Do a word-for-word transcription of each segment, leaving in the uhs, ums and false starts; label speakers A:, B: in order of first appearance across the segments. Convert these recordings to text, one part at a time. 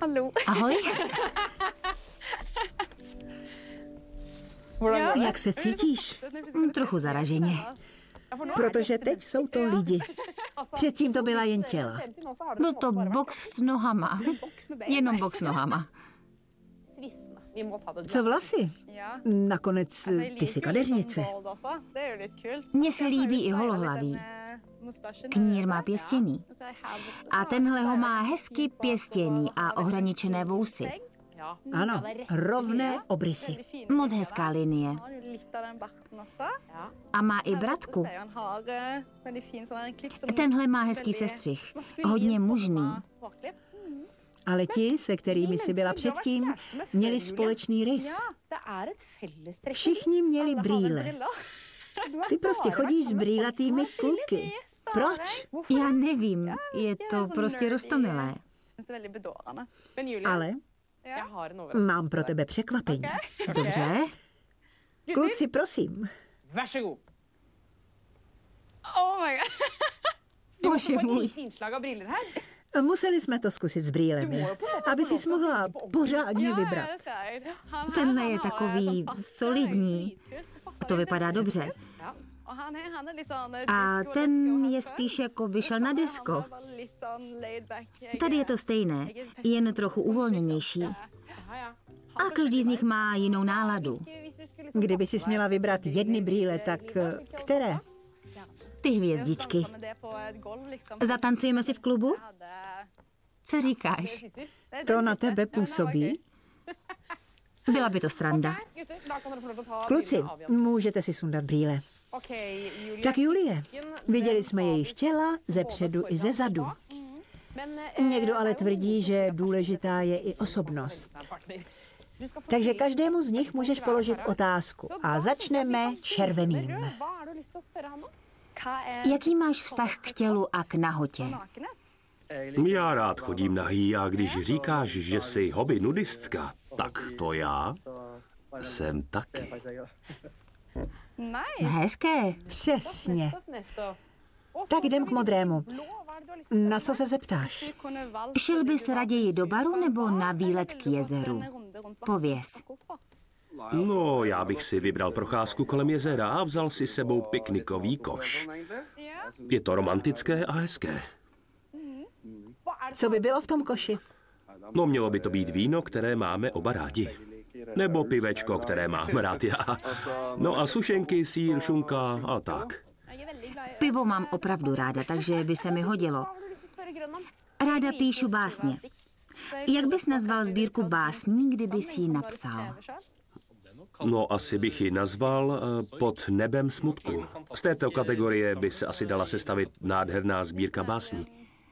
A: Ahoj.
B: Jak se cítíš?
A: Trochu zaraženě.
B: Protože teď jsou to lidi. Předtím to byla jen těla.
A: Byl to box s nohama. Jenom box s nohama.
B: Co vlasy? Nakonec ty jsi kadeřnice.
A: Mně se líbí i holohlaví. Knír má pěstěný. A tenhle ho má hezky pěstěný a ohraničené vousy.
B: Ano, rovné obrysy.
A: Moc hezká linie. A má i bratku. Tenhle má hezký sestřih. Hodně mužný.
B: Ale ti, se kterými jsi byla předtím, měli společný rys. Všichni měli brýle. Ty prostě chodíš s brýlatými kluky. Proč?
A: Já nevím, je to prostě roztomilé.
B: Ale mám pro tebe překvapení.
A: Dobře.
B: Kluci, prosím.
A: Bože můj.
B: Museli jsme to zkusit s brýlemi, aby jsi mohla pořádně vybrat.
A: Tenhle je takový solidní. To vypadá dobře. A ten je spíš jako vyšel na disko. Tady je to stejné, jen trochu uvolněnější. A každý z nich má jinou náladu.
B: Kdyby jsi měla vybrat jedny brýle, tak které?
A: Ty hvězdičky. Zatancujeme si v klubu? Co říkáš?
B: To na tebe působí?
A: Byla by to sranda.
B: Kluci, můžete si sundat brýle. Tak Julie, viděli jsme jejich těla ze předu i ze zadu. Někdo ale tvrdí, že důležitá je i osobnost. Takže každému z nich můžeš položit otázku. A začneme červeným.
A: Jaký máš vztah k tělu a k nahotě?
C: Já rád chodím nahý a když říkáš, že jsi hobby nudistka, tak to já jsem taky.
A: Hezké.
B: Přesně. Tak jdem k modrému. Na co se zeptáš?
A: Šel bys raději do baru nebo na výlet k jezeru? Pověz.
C: No, já bych si vybral procházku kolem jezera a vzal si sebou piknikový koš. Je to romantické a hezké.
B: Co by bylo v tom koši?
C: No, mělo by to být víno, které máme oba rádi. Nebo pivečko, které mám rád já. No a sušenky, sýr, šunka a tak.
A: Pivo mám opravdu ráda, takže by se mi hodilo. Ráda píšu básně. Jak bys nazval sbírku básní, kdybys ji napsal?
C: No, asi bych ji nazval uh, Pod nebem smutku. Z této kategorie by se asi dala sestavit nádherná sbírka básní.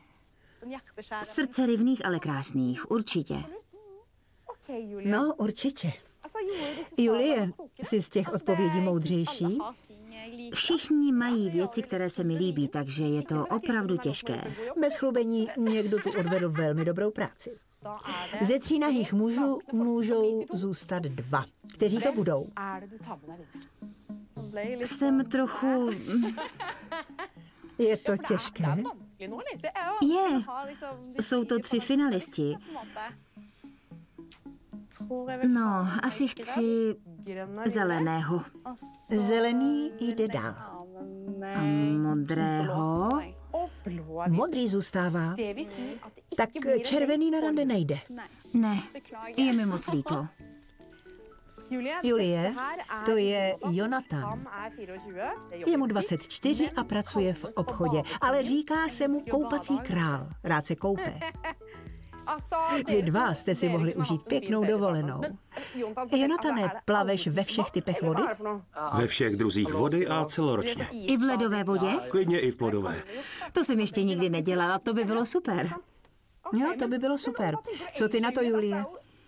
A: Srdce rivných, ale krásných, určitě.
B: No, určitě. Julie, jsi z těch odpovědí moudřejší?
A: Všichni mají věci, které se mi líbí, takže je to opravdu těžké.
B: Bez chlubení někdo tu odvedl velmi dobrou práci. Ze tří nahých mužů můžou zůstat dva. Kteří to budou?
A: Jsem trochu...
B: Je to těžké.
A: Je. Jsou to tři finalisti. No, asi chci zeleného.
B: Zelený jde dál.
A: A modrého?
B: Modrý zůstává. Tak červený na rande nejde.
A: Ne, je mi moc líto.
B: Julie, to je Jonatan. Je mu dvacet čtyři a pracuje v obchodě, ale říká se mu koupací král. Rád se koupe. Vy dva jste si mohli užít pěknou dovolenou. Jonatane, plaveš ve všech typech vody?
C: Ve všech druzích vody a celoročně.
A: I v ledové vodě?
C: Klidně i v plodové.
A: To jsem ještě nikdy nedělala, to by bylo super.
B: Jo, to by bylo super. Co ty na to, Julie?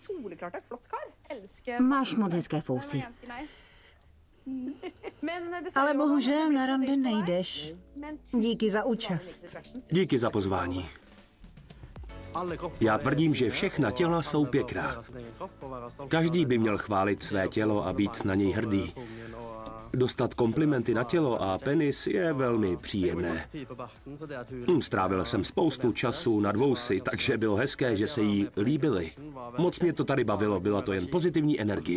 A: Máš moc hezké fousy.
B: Ale bohužel na rande nejdeš. Díky za účast.
C: Díky za pozvání. Já tvrdím, že všechna těla jsou pěkná. Každý by měl chválit své tělo a být na něj hrdý. Dostat komplimenty na tělo a penis je velmi příjemné. Hm, strávil jsem spoustu času nad vousy, takže bylo hezké, že se jí líbily. Moc mě to tady bavilo, byla to jen pozitivní energie.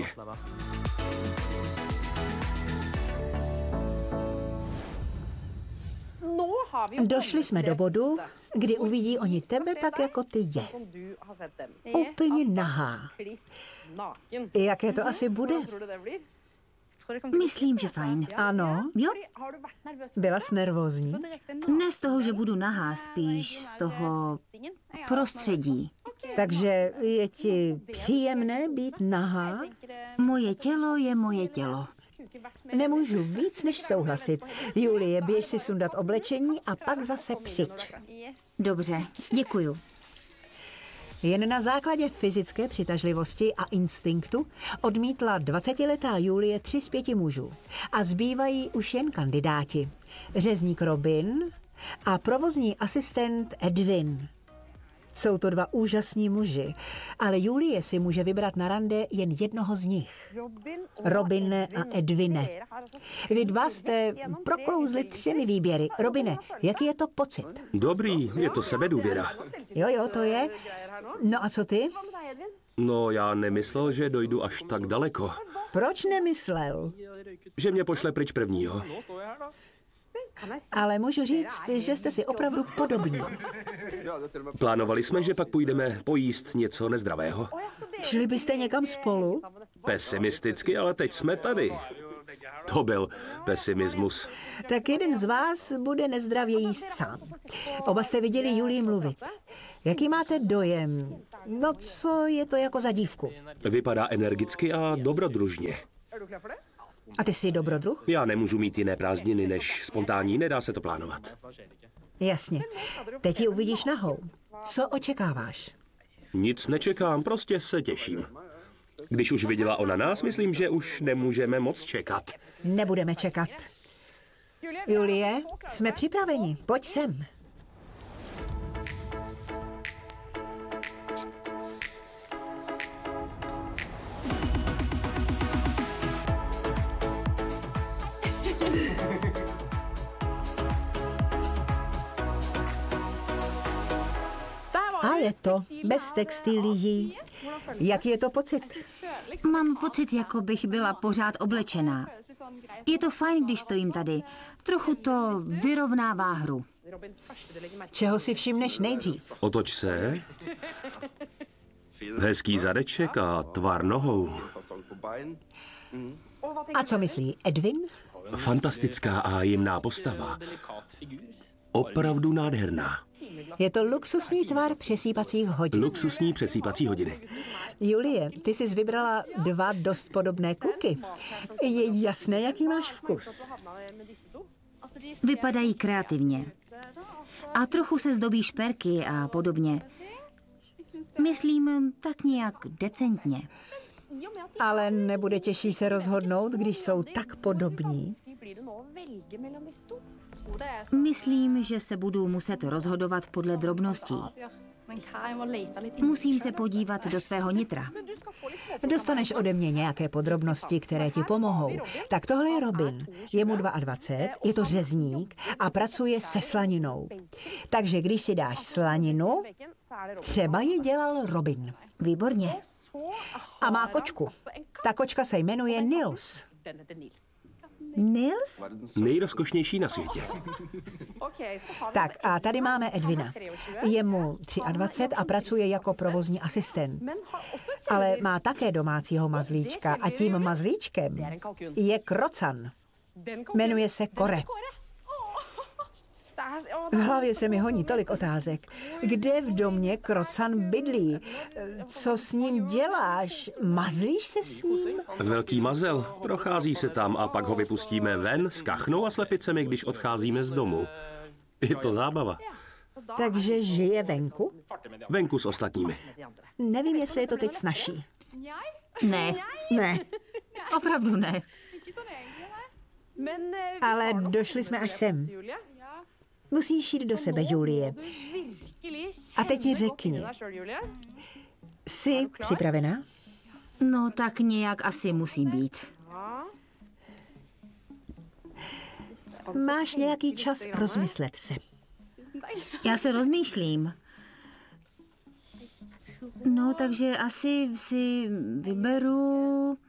B: Došli jsme do bodu, kdy uvidí oni tebe tak, jako ty je. Úplně nahá. Jaké to asi bude?
A: Myslím, že fajn.
B: Ano,
A: Jo?
B: byla jsi nervózní.
A: Ne z toho, že budu nahá, spíš z toho prostředí.
B: Takže je ti příjemné být nahá?
A: Moje tělo je moje tělo.
B: Nemůžu víc než souhlasit. Julie, běž si sundat oblečení a pak zase přijď.
A: Dobře, děkuju.
B: Jen na základě fyzické přitažlivosti a instinktu odmítla dvacetiletá Julie tři z pěti mužů. A zbývají už jen kandidáti. Řezník Robin a provozní asistent Edwin. Jsou to dva úžasní muži, ale Julie si může vybrat na rande jen jednoho z nich. Robine a Edwine. Vy dva jste proklouzli třemi výběry. Robine, jaký je to pocit?
C: Dobrý, je to sebedůvěra.
B: Jo, jo, to je. No a co ty?
C: No, já nemyslel, že dojdu až tak daleko.
B: Proč nemyslel?
C: Že mě pošle pryč prvního.
B: Ale můžu říct, že jste si opravdu podobní.
C: Plánovali jsme, že pak půjdeme pojíst něco nezdravého.
B: Šli byste někam spolu?
C: Pesimisticky, ale teď jsme tady. To byl pesimismus.
B: Tak jeden z vás bude nezdravě jíst sám. Oba jste viděli Julii mluvit. Jaký máte dojem? No co je to jako za dívku?
C: Vypadá energicky a dobrodružně.
B: A ty jsi dobrodruh?
C: Já nemůžu mít jiné prázdniny než spontánní, nedá se to plánovat.
B: Jasně. Teď ji uvidíš nahou. Co očekáváš?
C: Nic nečekám, prostě se těším. Když už viděla ona nás, myslím, že už nemůžeme moc čekat.
B: Nebudeme čekat. Julie, jsme připraveni. Pojď sem. A je to, bez textilií. Jaký je to pocit?
A: Mám pocit, jako bych byla pořád oblečená. Je to fajn, když stojím tady. Trochu to vyrovnává hru.
B: Čeho si všimneš nejdřív?
C: Otoč se. Hezký zadeček a tvar nohou.
B: A co myslí Edwin?
C: Fantastická a jemná postava. Opravdu nádherná.
B: Je to luxusní tvar přesýpacích hodin.
C: Luxusní přesýpací hodiny.
B: Julie, ty jsi vybrala dva dost podobné kluky. Je jasné, jaký máš vkus.
A: Vypadají kreativně. A trochu se zdobí šperky a podobně. Myslím tak nějak decentně.
B: Ale nebude těžší se rozhodnout, když jsou tak podobní.
A: Myslím, že se budu muset rozhodovat podle drobností. Musím se podívat do svého nitra.
B: Dostaneš ode mě nějaké podrobnosti, které ti pomohou. Tak tohle je Robin. Je mu dvacet dva, je to řezník a pracuje se slaninou. Takže když si dáš slaninu, třeba ji dělal Robin.
A: Výborně.
B: A má kočku. Ta kočka se jmenuje Nils.
A: Nils?
C: Nejrozkošnější na světě.
B: Tak a tady máme Edwina. Je mu dvacet tři a pracuje jako provozní asistent. Ale má také domácího mazlíčka a tím mazlíčkem je krocan. Jmenuje se Kore. V hlavě se mi honí tolik otázek. Kde v domě krocan bydlí? Co s ním děláš? Mazlíš se s ním?
C: Velký mazel. Prochází se tam a pak ho vypustíme ven s kachnou a slepicemi, když odcházíme z domu. Je to zábava.
B: Takže žije venku?
C: Venku s ostatními.
B: Nevím, jestli je to teď snazší.
A: Ne,
B: Ne,
A: opravdu ne.
B: ale došli jsme až sem. Musíš jít do sebe, Julie. A teď ti řekni. Jsi připravená?
A: No tak nějak asi musím být.
B: Máš nějaký čas rozmyslet se.
A: Já se rozmýšlím. No, takže asi si vyberu